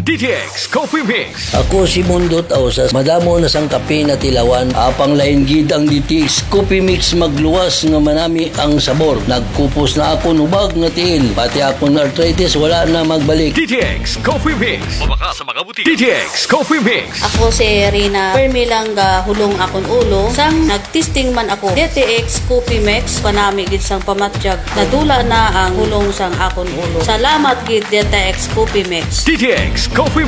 DTX Coffee Mix. Ako si Mundo Tausas, madamo na sang kape na tilawan, apang lain gid ang DTX Coffee Mix magluwas nga manami ang sabor. Nagkupos na ako nubag nga tiil, pati akong arthritis wala na magbalik. DTX Coffee Mix. Mabaka sa mga butik. DTX Coffee Mix. Ako si Rina, permi lang hulong akong ulo. Sang nagtesting man ako, DTX Coffee Mix, panami gid sang pamatjag. Nadula na ang hulong sang akong ulo. Salamat gid DTX Coffee Mix. DTX Coffee